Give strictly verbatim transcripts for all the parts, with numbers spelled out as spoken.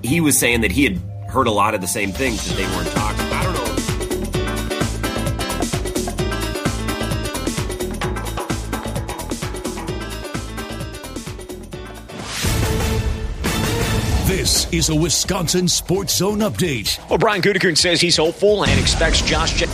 he was saying that he had heard a lot of the same things, that they weren't talking. I don't know. This is a Wisconsin Sports Zone update. Well, Brian Gutekunst says he's hopeful and expects Josh J-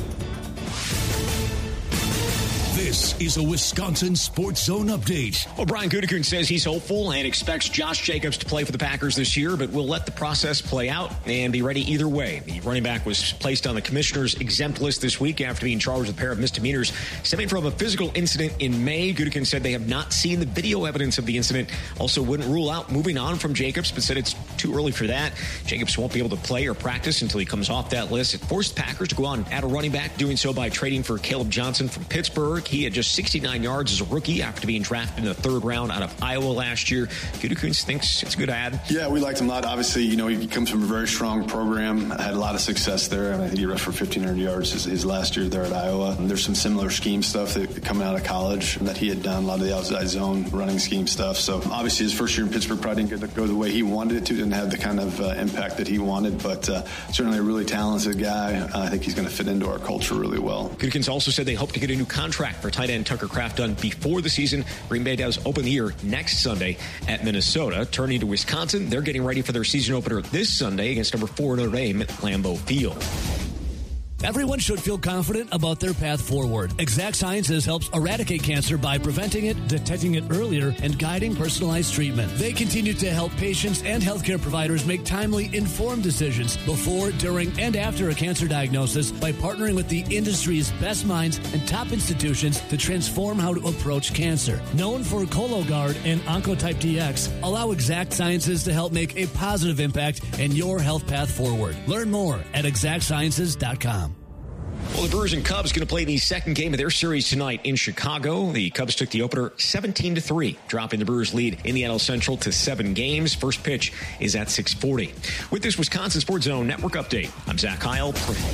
This is a Wisconsin Sports Zone update. Well, Brian Gutekunst says he's hopeful and expects Josh Jacobs to play for the Packers this year, but will let the process play out and be ready either way. The running back was placed on the commissioner's exempt list this week after being charged with a pair of misdemeanors stemming from a physical incident in May. Gutekunst said they have not seen the video evidence of the incident. Also wouldn't rule out moving on from Jacobs, but said it's too early for that. Jacobs won't be able to play or practice until he comes off that list. It forced Packers to go on and add a running back, doing so by trading for Caleb Johnson from Pittsburgh. He had just sixty-nine yards as a rookie after being drafted in the third round out of Iowa last year. Gutekunst thinks it's a good ad. Yeah, we liked him a lot. Obviously, you know, he comes from a very strong program, had a lot of success there. I think he rushed for fifteen hundred yards his, his last year there at Iowa. And there's some similar scheme stuff that coming out of college that he had done, a lot of the outside zone running scheme stuff. So obviously his first year in Pittsburgh probably didn't go the way he wanted it to, didn't have the kind of uh, impact that he wanted, but uh, certainly a really talented guy. Uh, I think he's going to fit into our culture really well. Gutekunst also said they hope to get a new contract for tight end Tucker Kraft done before the season. Green Bay does open the year next Sunday at Minnesota. Turning to Wisconsin, they're getting ready for their season opener this Sunday against number four Notre Dame at Lambeau Field. Everyone should feel confident about their path forward. Exact Sciences helps eradicate cancer by preventing it, detecting it earlier, and guiding personalized treatment. They continue to help patients and healthcare providers make timely, informed decisions before, during, and after a cancer diagnosis by partnering with the industry's best minds and top institutions to transform how to approach cancer. Known for Cologuard and Oncotype D X, allow Exact Sciences to help make a positive impact in your health path forward. Learn more at exact sciences dot com. Well, the Brewers and Cubs going to play the second game of their series tonight in Chicago. The Cubs took the opener seventeen to three, dropping the Brewers' lead in the N L Central to seven games. First pitch is at six forty. With this Wisconsin Sports Zone Network update, I'm Zach Heil.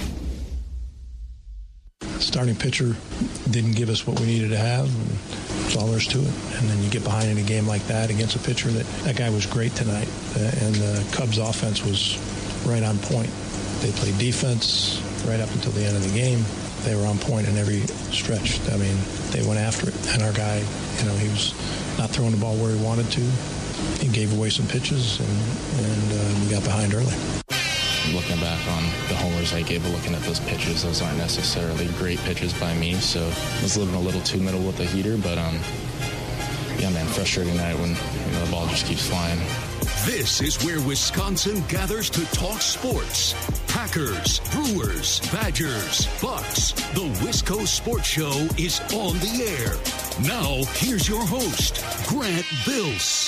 Starting pitcher didn't give us what we needed to have. And that's all there's to it. And then you get behind in a game like that against a pitcher that that guy was great tonight. Uh, and the Cubs offense was right on point. They played defense right up until the end of the game. They were on point in every stretch. I mean, they went after it. And our guy, you know, he was not throwing the ball where he wanted to. He gave away some pitches, and, and uh, we got behind early. Looking back on the homers I gave, looking at those pitches, those aren't necessarily great pitches by me, so I was living a little too middle with the heater, but um, yeah, man, frustrating night when you know, the ball just keeps flying. This is where Wisconsin gathers to talk sports. Packers, Brewers, Badgers, Bucks. The Wisco Sports Show is on the air. Now, here's your host, Grant Bills.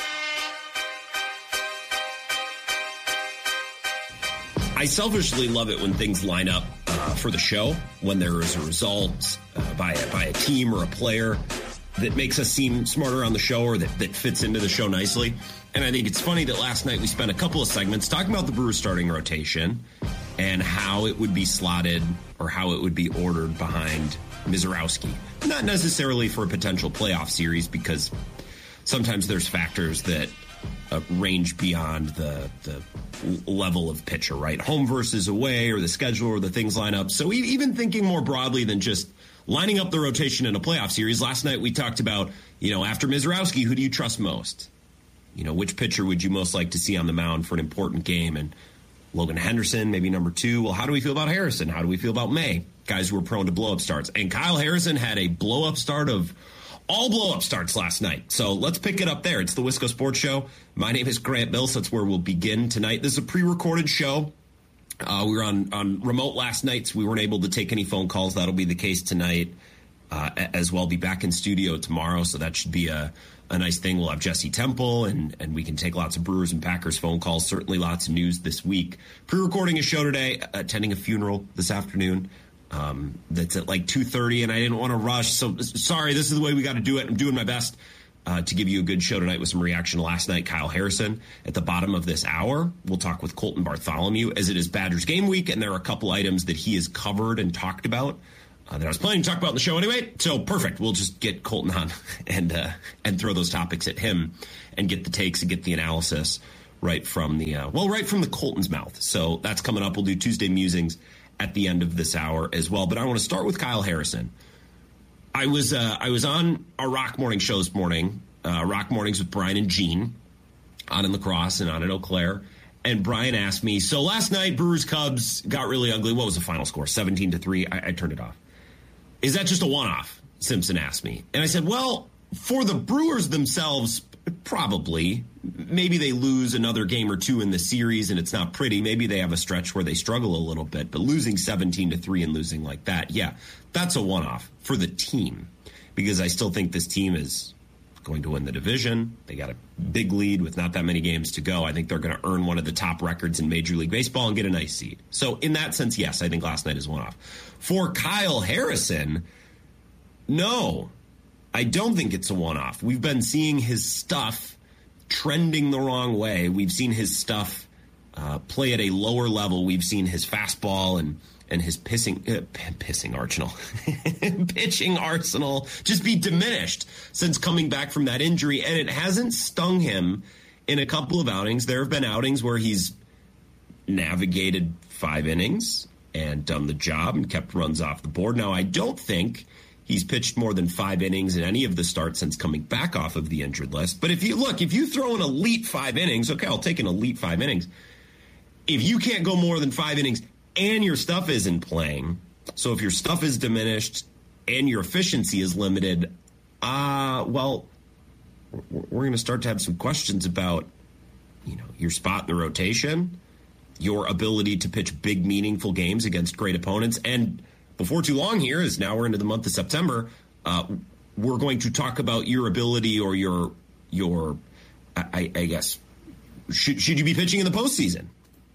I selfishly love it when things line up uh, for the show, when there is a result uh, by, a, by a team or a player that makes us seem smarter on the show, or that, that fits into the show nicely. And I think it's funny that last night we spent a couple of segments talking about the Brewers starting rotation and how it would be slotted or how it would be ordered behind Misiorowski. Not necessarily for a potential playoff series, because sometimes there's factors that uh, range beyond the, the level of pitcher, right? Home versus away, or the schedule, or the things line up. So even thinking more broadly than just lining up the rotation in a playoff series, last night we talked about, you know, after Misiorowski, who do you trust most? You know, which pitcher would you most like to see on the mound for an important game? And Logan Henderson, maybe number two. Well, how do we feel about Harrison? How do we feel about May? Guys who are prone to blow-up starts. And Kyle Harrison had a blow-up start of all blow-up starts last night. So let's pick it up there. It's the Wisco Sports Show. My name is Grant Bills. That's where we'll begin tonight. This is a pre-recorded show. Uh, we were on, on remote last night, so we weren't able to take any phone calls. That'll be the case tonight uh, as well. Be back in studio tomorrow, so that should be a, a nice thing. We'll have Jesse Temple, and, and we can take lots of Brewers and Packers phone calls. Certainly lots of news this week. Pre-recording a show today, attending a funeral this afternoon. Um, that's at like two thirty, and I didn't want to rush. So sorry, this is the way we got to do it. I'm doing my best uh, to give you a good show tonight with some reaction to last night. Kyle Harrison at the bottom of this hour. We'll talk with Colton Bartholomew, as it is Badgers game week, and there are a couple items that he has covered and talked about uh, that I was planning to talk about in the show anyway. So perfect. We'll just get Colton on and uh, and throw those topics at him and get the takes and get the analysis right from the, uh, well, right from the Colton's mouth. So that's coming up. We'll do Tuesday Musings at the end of this hour as well. But I want to start with Kyle Harrison. I was uh, I was on our Rock Morning show this morning, uh, Rock Mornings with Brian and Gene, on in La Crosse and on in Eau Claire. And Brian asked me, so last night, Brewers-Cubs got really ugly. What was the final score? seventeen to three. I, I turned it off. Is that just a one-off? Simpson asked me. And I said, well, for the Brewers themselves, probably. Maybe they lose another game or two in the series and it's not pretty. Maybe they have a stretch where they struggle a little bit. But losing seventeen to three and losing like that, yeah, that's a one-off for the team. Because I still think this team is going to win the division. They got a big lead with not that many games to go. I think they're going to earn one of the top records in Major League Baseball and get a nice seed. So in that sense, yes, I think last night is one off. For Kyle Harrison, no, I don't think it's a one-off. We've been seeing his stuff trending the wrong way. We've seen his stuff uh, play at a lower level. We've seen his fastball and and his pissing, uh, pissing arsenal, pitching arsenal just be diminished since coming back from that injury. And it hasn't stung him in a couple of outings. There have been outings where he's navigated five innings and done the job and kept runs off the board. Now, I don't think he's pitched more than five innings in any of the starts since coming back off of the injured list. But if you look, if you throw an elite five innings, okay, I'll take an elite five innings. If you can't go more than five innings and your stuff isn't playing, so if your stuff is diminished and your efficiency is limited, uh, well, we're going to start to have some questions about, you know, your spot in the rotation, your ability to pitch big, meaningful games against great opponents. And before too long here, as now we're into the month of September, uh, we're going to talk about your ability or your, your I, I guess, should, should you be pitching in the postseason?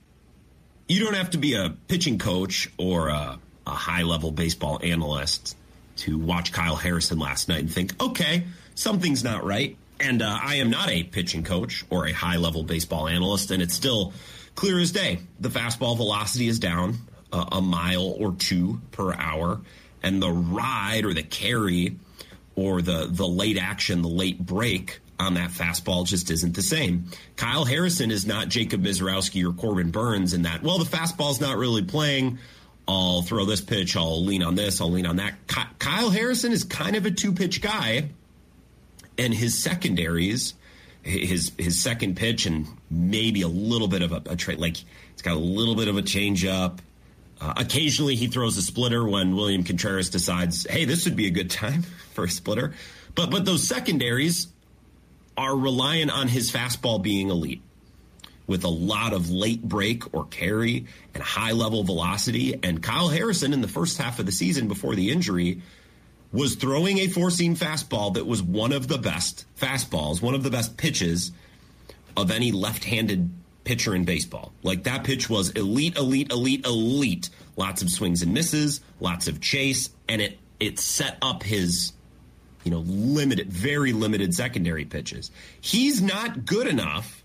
You don't have to be a pitching coach or a, a high-level baseball analyst to watch Kyle Harrison last night and think, okay, something's not right. And uh, I am not a pitching coach or a high-level baseball analyst, and it's still clear as day. The fastball velocity is down uh, a mile or two per hour, and the ride or the carry or the, the late action, the late break on that fastball just isn't the same. Kyle Harrison is not Jacob Mizorowski or Corbin Burns in that, well, the fastball's not really playing. I'll throw this pitch. I'll lean on this. I'll lean on that. Ky- Kyle Harrison is kind of a two-pitch guy, and his secondaries, his his second pitch and maybe a little bit of a, a trade, like it's got a little bit of a changeup. Uh, occasionally he throws a splitter when William Contreras decides, hey, this would be a good time for a splitter. But but those secondaries are reliant on his fastball being elite with a lot of late break or carry and high level velocity. And Kyle Harrison in the first half of the season before the injury was throwing a four-seam fastball that was one of the best fastballs, one of the best pitches of any left-handed pitcher in baseball. Like that pitch was elite, elite, elite, elite. Lots of swings and misses, lots of chase, and it it set up his, you know, limited, very limited secondary pitches. He's not good enough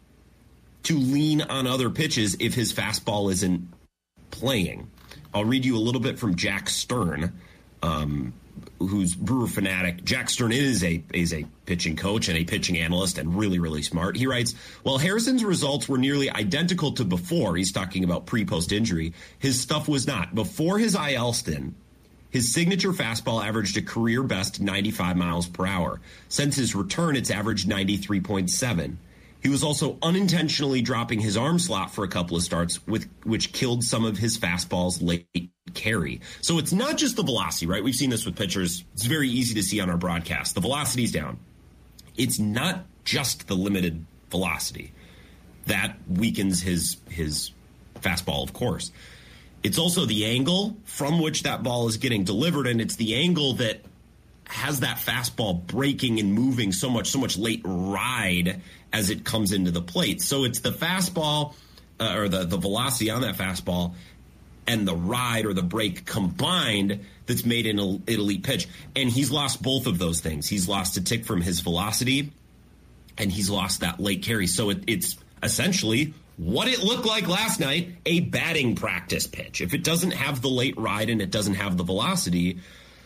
to lean on other pitches if his fastball isn't playing. I'll read you a little bit from Jack Stern, um, who's Brewer Fanatic. Jack Stern is a is a pitching coach and a pitching analyst and really, really smart. He writes, while Harrison's results were nearly identical to before, he's talking about pre-post injury, his stuff was not. Before his I L stint, his signature fastball averaged a career best ninety-five miles per hour. Since his return, it's averaged ninety-three point seven. He was also unintentionally dropping his arm slot for a couple of starts, with which killed some of his fastball's late carry. So it's not just the velocity, right? We've seen this with pitchers. It's very easy to see on our broadcast. The velocity's down. It's not just the limited velocity that weakens his his fastball, of course. It's also the angle from which that ball is getting delivered, and it's the angle that has that fastball breaking and moving so much, so much late ride as it comes into the plate. So it's the fastball uh, or the, the velocity on that fastball and the ride or the break combined that's made an elite pitch. And he's lost both of those things. He's lost a tick from his velocity, and he's lost that late carry. So it, it's essentially what it looked like last night, a batting practice pitch. If it doesn't have the late ride and it doesn't have the velocity,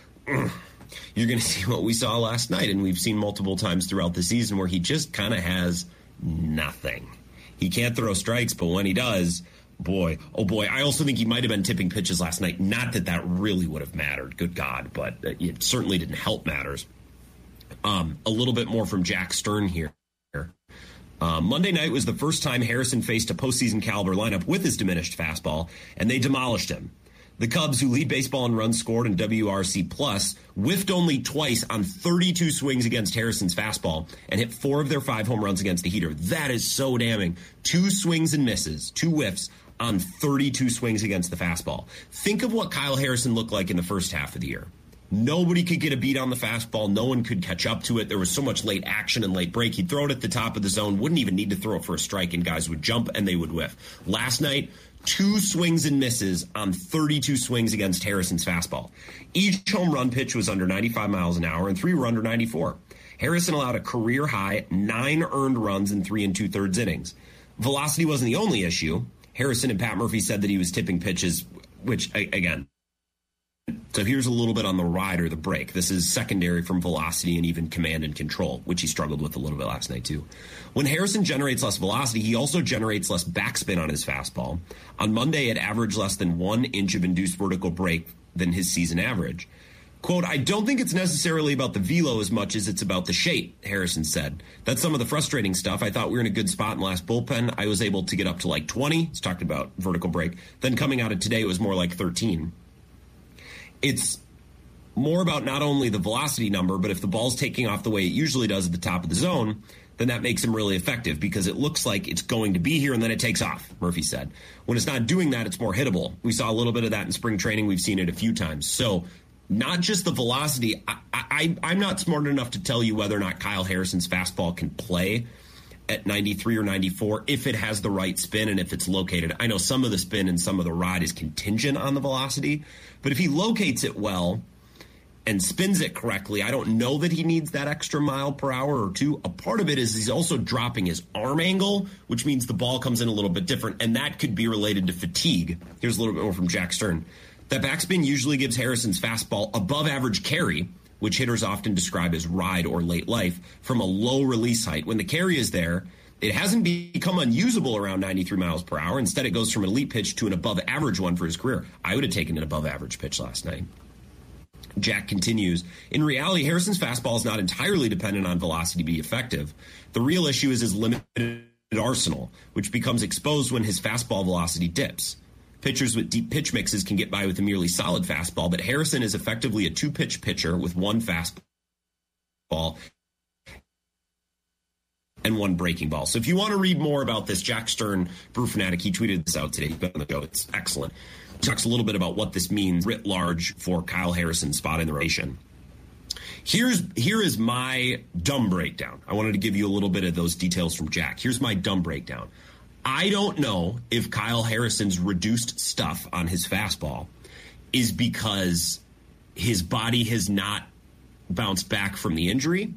you're going to see what we saw last night, and we've seen multiple times throughout the season where he just kind of has nothing. He can't throw strikes, but when he does, boy, oh boy. I also think he might have been tipping pitches last night. Not that that really would have mattered, good God, but it certainly didn't help matters. Um, a little bit more from Jack Stern here. Uh, Monday night was the first time Harrison faced a postseason caliber lineup with his diminished fastball, and they demolished him. The Cubs, who lead baseball in runs scored and W R C plus, whiffed only twice on thirty-two swings against Harrison's fastball and hit four of their five home runs against the heater. That is so damning. Two swings and misses, two whiffs on thirty-two swings against the fastball. Think of what Kyle Harrison looked like in the first half of the year. Nobody could get a beat on the fastball. No one could catch up to it. There was so much late action and late break. He'd throw it at the top of the zone, wouldn't even need to throw it for a strike, and guys would jump and they would whiff. Last night, two swings and misses on thirty-two swings against Harrison's fastball. Each home run pitch was under ninety-five miles an hour, and three were under ninety-four. Harrison allowed a career-high nine earned runs in three and two-thirds innings. Velocity wasn't the only issue. Harrison and Pat Murphy said that he was tipping pitches, which, again, so here's a little bit on the ride or the break. This is secondary from velocity and even command and control, which he struggled with a little bit last night too. When Harrison generates less velocity, he also generates less backspin on his fastball. On Monday, it averaged less than one inch of induced vertical break than his season average. Quote, I don't think it's necessarily about the velo as much as it's about the shape, Harrison said. That's some of the frustrating stuff. I thought we were in a good spot in the last bullpen. I was able to get up to like twenty. He's talked about vertical break. Then coming out of today, it was more like thirteen. It's more about not only the velocity number, but if the ball's taking off the way it usually does at the top of the zone, then that makes him really effective because it looks like it's going to be here and then it takes off, Murphy said. When it's not doing that, it's more hittable. We saw a little bit of that in spring training. We've seen it a few times. So not just the velocity. I, I, I'm not smart enough to tell you whether or not Kyle Harrison's fastball can play at ninety-three or ninety-four if it has the right spin and if it's located. I know some of the spin and some of the ride is contingent on the velocity, but if he locates it well and spins it correctly, I don't know that he needs that extra mile per hour or two. A part of it is he's also dropping his arm angle, which means the ball comes in a little bit different, and that could be related to fatigue. Here's a little bit more from Jack Stern. That backspin usually gives Harrison's fastball above average carry, which hitters often describe as ride or late life, from a low release height. When the carry is there, it hasn't become unusable around ninety-three miles per hour. Instead, it goes from an elite pitch to an above average one for his career. I would have taken an above average pitch last night. Jack continues, in reality, Harrison's fastball is not entirely dependent on velocity to be effective. The real issue is his limited arsenal, which becomes exposed when his fastball velocity dips. Pitchers with deep pitch mixes can get by with a merely solid fastball, but Harrison is effectively a two-pitch pitcher with one fastball and one breaking ball. So if you want to read more about this, Jack Stern, Brew Fanatic, he tweeted this out today. He's been on the go. It's excellent. He talks a little bit about what this means writ large for Kyle Harrison's spot in the rotation. Here's here is my dumb breakdown. I wanted to give you a little bit of those details from Jack. Here's my dumb breakdown. I don't know if Kyle Harrison's reduced stuff on his fastball is because his body has not bounced back from the injury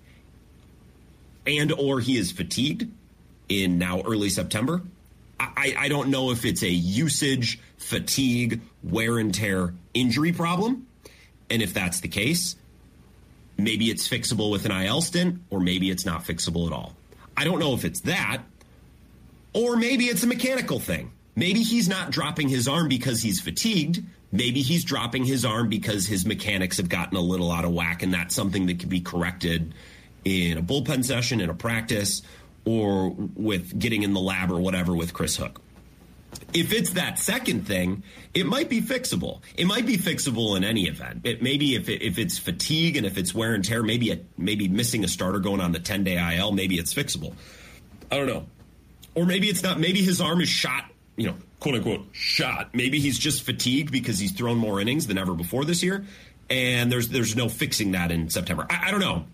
and or he is fatigued in now early September. I, I don't know if it's a usage, fatigue, wear and tear injury problem. And if that's the case, maybe it's fixable with an I L stint or maybe it's not fixable at all. I don't know if it's that. Or maybe it's a mechanical thing. Maybe he's not dropping his arm because he's fatigued. Maybe he's dropping his arm because his mechanics have gotten a little out of whack, and that's something that could be corrected in a bullpen session, in a practice, or with getting in the lab or whatever with Chris Hook. If it's that second thing, it might be fixable. It might be fixable in any event. It maybe if it, if it's fatigue and if it's wear and tear, maybe a, maybe missing a starter going on the ten-day I L, maybe it's fixable. I don't know. Or maybe it's not. Maybe his arm is shot, you know, quote unquote, shot. Maybe he's just fatigued because he's thrown more innings than ever before this year. And there's there's no fixing that in September. I, I don't know.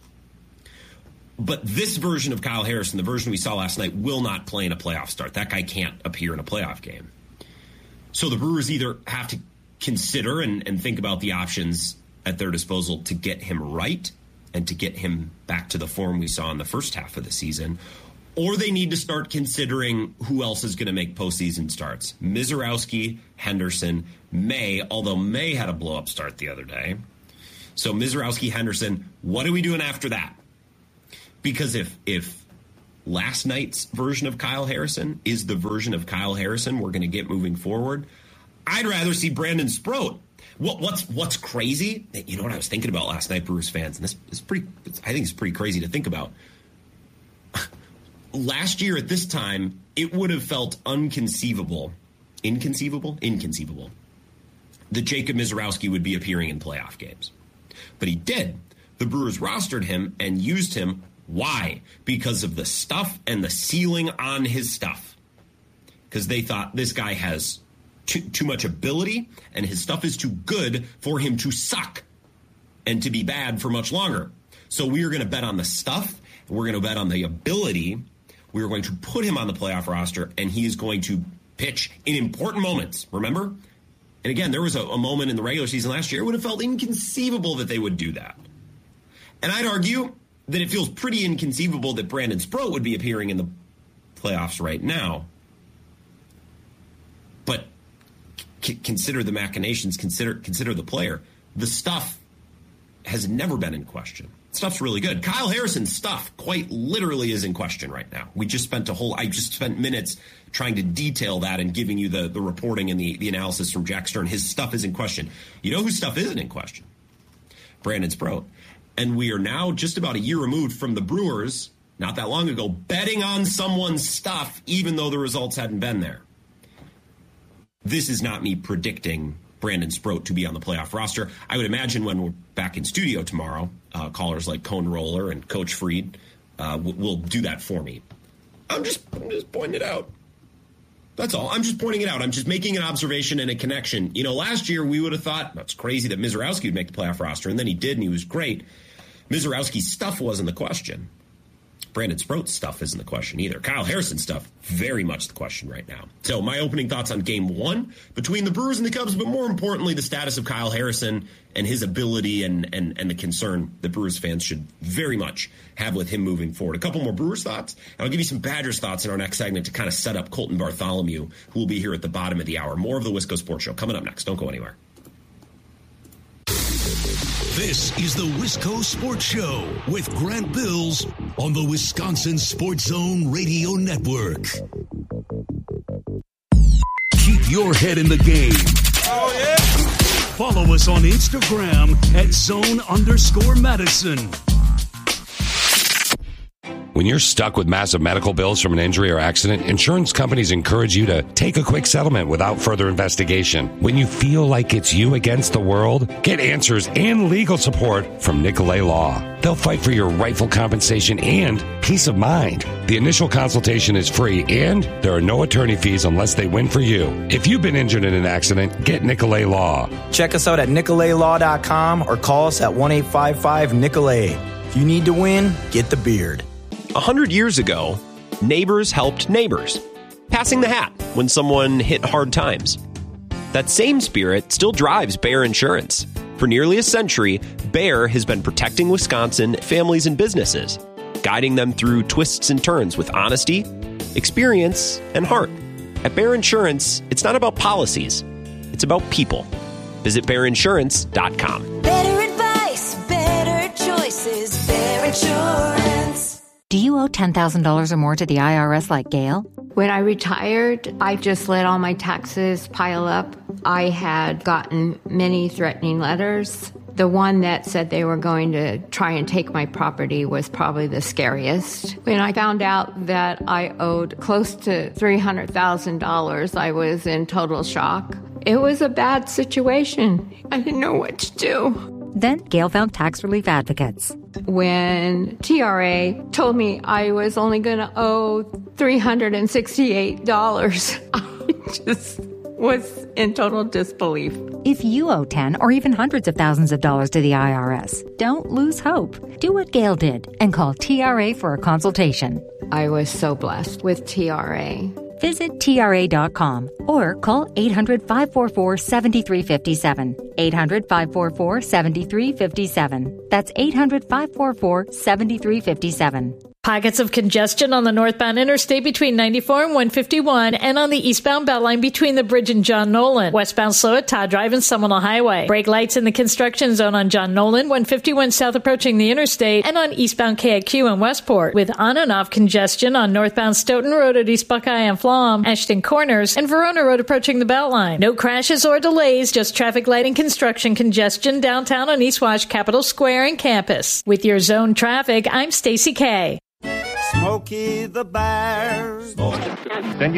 But this version of Kyle Harrison, the version we saw last night, will not play in a playoff start. That guy can't appear in a playoff game. So the Brewers either have to consider and, and think about the options at their disposal to get him right and to get him back to the form we saw in the first half of the season, or they need to start considering who else is going to make postseason starts. Mizorowski, Henderson, May, although May had a blow-up start the other day. So Mizorowski, Henderson, what are we doing after that? Because if if last night's version of Kyle Harrison is the version of Kyle Harrison we're going to get moving forward, I'd rather see Brandon Sproat. What, what's what's crazy? You know what I was thinking about last night, Brewers fans, and this is pretty. I think it's pretty crazy to think about. Last year at this time, it would have felt unconceivable, inconceivable, inconceivable, that Jacob Misiorowski would be appearing in playoff games. But he did. The Brewers rostered him and used him. Why? Because of the stuff and the ceiling on his stuff. Because they thought this guy has too, too much ability and his stuff is too good for him to suck and to be bad for much longer. So we are going to bet on the stuff. And we're going to bet on the ability. We are going to put him on the playoff roster, and he is going to pitch in important moments. Remember? And again, there was a, a moment in the regular season last year. It would have felt inconceivable that they would do that. And I'd argue that it feels pretty inconceivable that Brandon Sproat would be appearing in the playoffs right now. But c- consider the machinations, consider consider the player. The stuff has never been in question. Stuff's really good. Kyle Harrison's stuff quite literally is in question right now. We just spent a whole, I just spent minutes trying to detail that and giving you the, the reporting and the, the analysis from Jack Stern. His stuff is in question. You know whose stuff isn't in question? Brandon Sproat. And we are now just about a year removed from the Brewers, not that long ago, betting on someone's stuff, even though the results hadn't been there. This is not me predicting Brandon Sproat to be on the playoff roster. I would imagine when we're back in studio tomorrow, uh, callers like Cone Roller and Coach Fried uh, w- will do that for me. I'm just, I'm just pointing it out. That's all. I'm just pointing it out. I'm just making an observation and a connection. You know, last year we would have thought, that's crazy that Misiorowski would make the playoff roster, and then he did, and he was great. Misiorowski's stuff wasn't the question. Brandon Sproat's stuff isn't the question either. Kyle Harrison's stuff, very much the question right now. So my opening thoughts on game one between the Brewers and the Cubs, but more importantly, the status of Kyle Harrison and his ability and, and, and the concern that Brewers fans should very much have with him moving forward. A couple more Brewers thoughts, and I'll give you some Badgers thoughts in our next segment to kind of set up Colton Bartholomew, who will be here at the bottom of the hour. More of the Wisco Sports Show coming up next. Don't go anywhere. This is the Wisco Sports Show with Grant Bills on the Wisconsin Sports Zone Radio Network. Keep your head in the game. Oh, yeah. Follow us on Instagram at zone underscore Madison. When you're stuck with massive medical bills from an injury or accident, insurance companies encourage you to take a quick settlement without further investigation. When you feel like it's you against the world, get answers and legal support from Nicolay Law. They'll fight for your rightful compensation and peace of mind. The initial consultation is free, and there are no attorney fees unless they win for you. If you've been injured in an accident, get Nicolay Law. Check us out at nicolay law dot com or call us at one eight five five Nicolay. If you need to win, get the beard. A hundred years ago, neighbors helped neighbors, passing the hat when someone hit hard times. That same spirit still drives Bayer Insurance. For nearly a century, Bayer has been protecting Wisconsin families and businesses, guiding them through twists and turns with honesty, experience, and heart. At Bayer Insurance, it's not about policies, it's about people. Visit bayer insurance dot com. Better advice, better choices, Bayer Insurance. Do you owe ten thousand dollars or more to the I R S like Gail? When I retired, I just let all my taxes pile up. I had gotten many threatening letters. The one that said they were going to try and take my property was probably the scariest. When I found out that I owed close to three hundred thousand dollars, I was in total shock. It was a bad situation. I didn't know what to do. Then Gail found tax relief advocates. When T R A told me I was only going to owe three hundred sixty-eight dollars, I just was in total disbelief. If you owe ten or even hundreds of thousands of dollars to the I R S, don't lose hope. Do what Gail did and call T R A for a consultation. I was so blessed with T R A. Visit T R A dot com or call eight hundred, five four four, seven three five seven. eight hundred, five four four, seven three five seven. That's eight hundred, five four four, seven three five seven. Pockets of congestion on the northbound interstate between ninety-four and one fifty-one, and on the eastbound Beltline between the bridge and John Nolan. Westbound slow at Todd Drive and Seminole Highway. Brake lights in the construction zone on John Nolan, one fifty-one south approaching the interstate, and on eastbound K I Q in Westport, with on and off congestion on northbound Stoughton Road at East Buckeye and Flom, Ashton Corners, and Verona Road approaching the Beltline. No crashes or delays, just traffic light and construction congestion downtown on East Wash, Capitol Square, and Campus. With your zone traffic, I'm Stacy Kay. Smokey the Bear. Then you